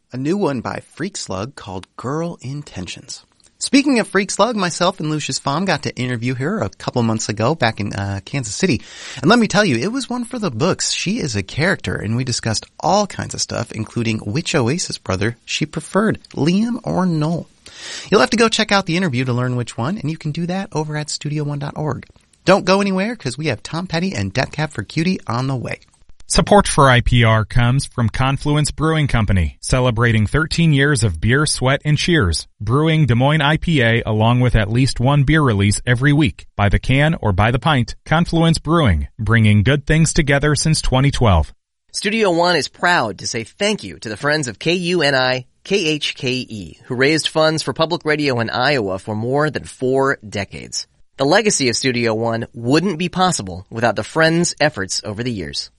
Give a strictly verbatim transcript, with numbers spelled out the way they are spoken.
a new one by Freak Slug called Girl Intentions. Speaking of Freak Slug, myself and Lucius Pfam got to interview her a couple months ago back in uh, Kansas City. And let me tell you, it was one for the books. She is a character, and we discussed all kinds of stuff, including which Oasis brother she preferred, Liam or Noel. You'll have to go check out the interview to learn which one, and you can do that over at studio one dot org. Don't go anywhere, because we have Tom Petty and Death Cab for Cutie on the way. Support for I P R comes from Confluence Brewing Company, celebrating thirteen years of beer, sweat, and cheers. Brewing Des Moines I P A along with at least one beer release every week. By the can or by the pint, Confluence Brewing, bringing good things together since twenty twelve. Studio One is proud to say thank you to the friends of K U N I K H K E, who raised funds for public radio in Iowa for more than four decades. The legacy of Studio One wouldn't be possible without the friends' efforts over the years.